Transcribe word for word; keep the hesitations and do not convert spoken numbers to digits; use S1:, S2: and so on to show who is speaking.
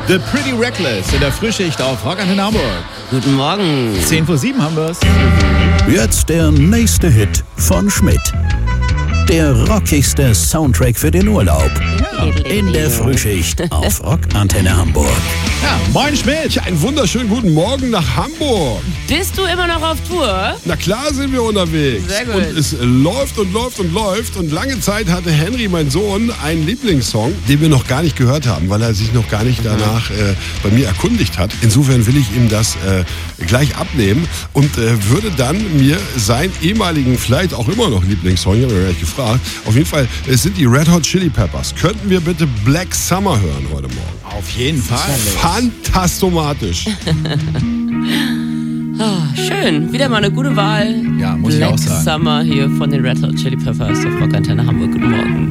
S1: The Pretty Reckless in der Frühschicht auf Rock Antenne Hamburg.
S2: Guten Morgen.
S1: zehn vor sieben haben wir's.
S3: Jetzt der nächste Hit von Schmidt. Der rockigste Soundtrack für den Urlaub.
S1: Ja.
S3: In der Frühschicht auf Rock Antenne Hamburg.
S1: Ja, moin Schmidt.
S4: Ja, einen wunderschönen guten Morgen nach Hamburg.
S2: Bist du immer noch auf Tour?
S4: Na klar sind wir unterwegs.
S2: Sehr gut.
S4: Und es läuft und läuft und läuft. Und lange Zeit hatte Henry, mein Sohn, einen Lieblingssong, den wir noch gar nicht gehört haben, weil er sich noch gar nicht danach äh, bei mir erkundigt hat. Insofern will ich ihm das äh, gleich abnehmen und äh, würde dann mir seinen ehemaligen, vielleicht auch immer noch Lieblingssong, ich habe ihn gleich gefragt, auf jeden Fall, es sind die Red Hot Chili Peppers. Könnten wir bitte Black Summer hören heute Morgen?
S1: Auf jeden Fall.
S4: Fantastomatisch.
S2: Ah, schön. Wieder mal eine gute Wahl.
S1: Ja, muss ich
S2: Black
S1: auch sagen.
S2: Summer hier von den Red Hot Chili Peppers auf Rock Antenne Hamburg. Guten Morgen.